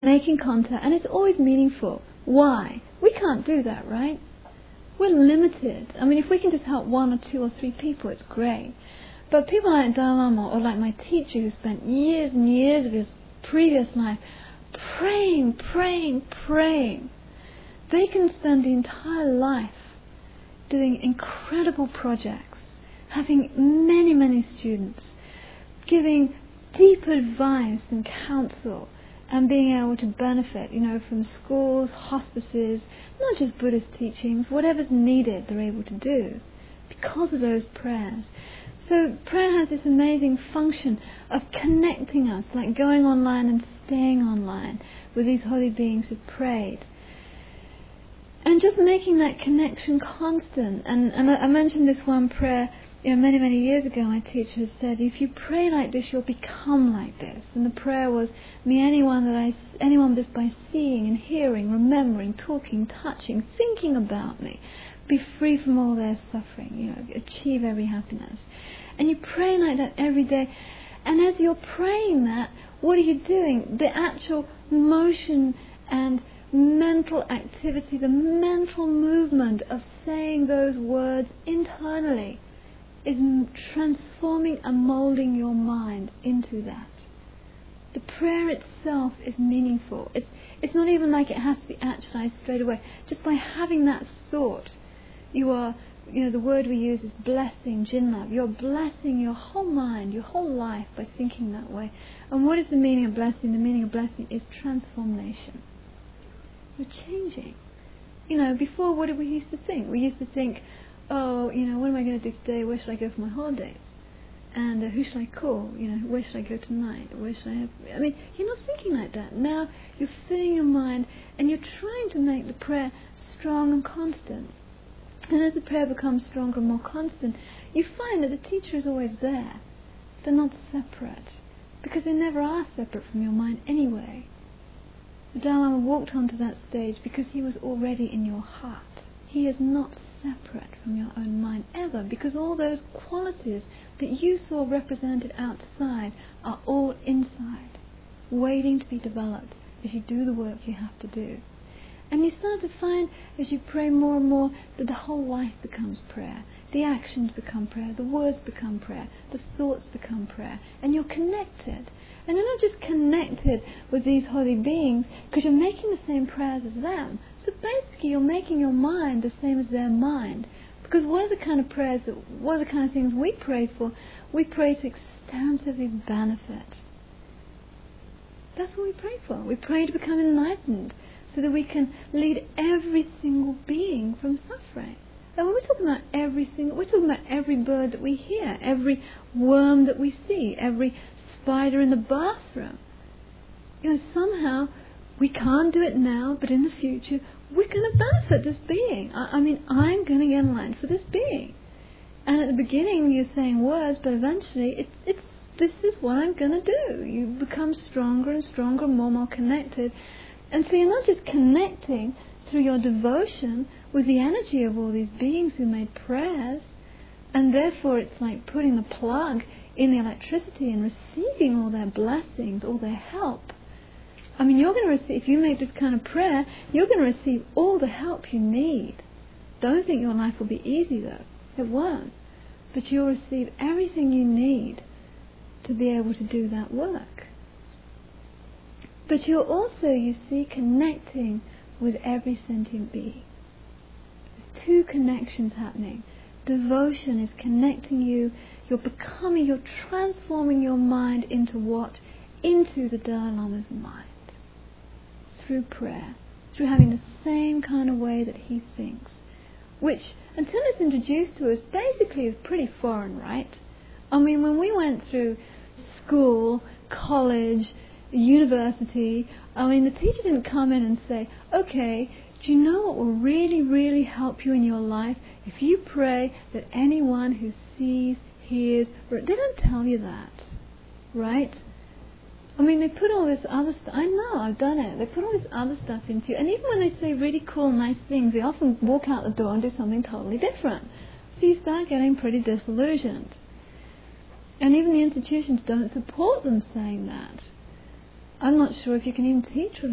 making contact, and it's always meaningful. Why? We can't do that, right? We're limited. I mean, if we can just help 1 or 2 or 3 people, it's great. But people like Dalai Lama, or like my teacher who spent years and years of his previous life praying, they can spend the entire life doing incredible projects, having many students, giving deep advice and counsel, and being able to benefit, from schools, hospices, not just Buddhist teachings, whatever's needed they're able to do because of those prayers. So prayer has this amazing function of connecting us, like going online and staying online with these holy beings who prayed. And just making that connection constant. And I mentioned this one prayer, many years ago. My teacher had said, if you pray like this, you'll become like this. And the prayer was, may anyone just by seeing and hearing, remembering, talking, touching, thinking about me, be free from all their suffering, achieve every happiness. And you pray like that every day. And as you're praying that, what are you doing? The actual motion and mental activity, the mental movement of saying those words internally is transforming and moulding your mind into that. The prayer itself is meaningful. It's not even like it has to be actualized straight away. Just by having that thought, you are, the word we use is blessing, Jinlab. You're blessing your whole mind, your whole life by thinking that way. And what is the meaning of blessing? The meaning of blessing is transformation. You're changing. Before, what did we used to think? We used to think, what am I going to do today? Where should I go for my holidays? And who should I call? Where should I go tonight? Where should I have... you're not thinking like that. Now you're filling your mind and you're trying to make the prayer strong and constant. And as the prayer becomes stronger and more constant, you find that the teacher is always there. They're not separate. Because they never are separate from your mind anyway. The Dalai Lama walked onto that stage because he was already in your heart. He is not separate from your own mind ever, because all those qualities that you saw represented outside are all inside, waiting to be developed as you do the work you have to do. And you start to find, as you pray more and more, that the whole life becomes prayer. The actions become prayer, the words become prayer, the thoughts become prayer, and you're connected. And you're not just connected with these holy beings because you're making the same prayers as them. So basically you're making your mind the same as their mind. Because what are the kind of things we pray for? We pray to extensively benefit. That's what we pray for. We pray to become enlightened, so that we can lead every single being from suffering. And when we're talking about we're talking about every bird that we hear, every worm that we see, every spider in the bathroom. Somehow we can't do it now, but in the future we're going to benefit this being. I'm going to get in line for this being. And at the beginning you're saying words, but eventually this is what I'm going to do. You become stronger and stronger, more and more connected. And so you're not just connecting through your devotion with the energy of all these beings who made prayers, and therefore it's like putting the plug in the electricity and receiving all their blessings, all their help. You're going to receive, if you make this kind of prayer, you're going to receive all the help you need. Don't think your life will be easy though. It won't. But you'll receive everything you need to be able to do that work. But you're also, you see, connecting with every sentient being. There's 2 connections happening. Devotion is connecting you. You're transforming your mind into what? Into the Dalai Lama's mind. Through prayer. Through having the same kind of way that he thinks. Which, until it's introduced to us, basically is pretty foreign, right? When we went through school, college, university, the teacher didn't come in and say, okay, do you know what will really help you in your life? If you pray that anyone who sees, hears, they don't tell you that, right? They put all this other stuff, I know, I've done it, they put all this other stuff into you, and even when they say really cool, nice things, they often walk out the door and do something totally different. So you start getting pretty disillusioned. And even the institutions don't support them saying that. I'm not sure if you can even teach